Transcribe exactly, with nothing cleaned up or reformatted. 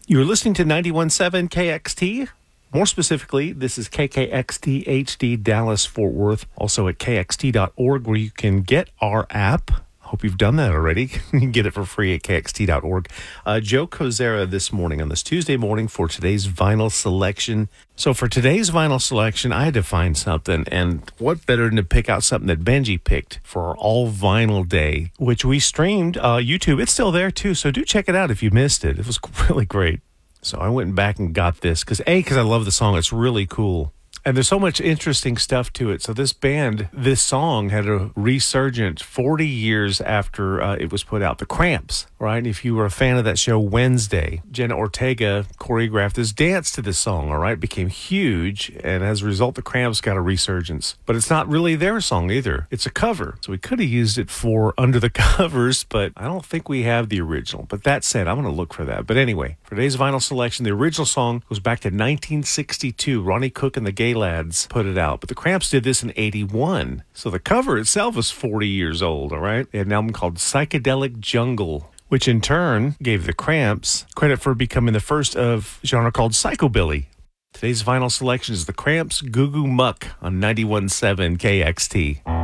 You're listening to ninety-one point seven K X T. More specifically, this is K K X T H D Dallas Fort Worth, also at K X T dot org, where you can get our app. Hope you've done that already. You can get it for free at K X T dot org. Uh, Joe Kozera this morning, on this Tuesday morning, for today's vinyl selection. So for today's vinyl selection, I had to find something, and what better than to pick out something that Benji picked for our all vinyl day, which we streamed uh, YouTube. It's still there too, so do check it out if you missed it. It was really great. So I went back and got this because A, because I love the song. It's really cool. And there's so much interesting stuff to it. So this band, this song had a resurgence forty years after uh, it was put out. The Cramps, right? And if you were a fan of that show Wednesday, Jenna Ortega choreographed this dance to this song, all right? It became huge. And as a result, the Cramps got a resurgence. But it's not really their song either. It's a cover. So we could have used it for Under the Covers, but I don't think we have the original. But that said, I'm going to look for that. But anyway, for today's vinyl selection, the original song goes back to nineteen sixty-two. Ronnie Cook and the Gay Lads put it out, but the Cramps did this in eighty-one. So the cover itself is forty years old, all right? They had an album called Psychedelic Jungle, which in turn gave the Cramps credit for becoming the first of genre called psychobilly. Today's vinyl selection is the Cramps' Goo Goo Muck on ninety-one point seven K X T.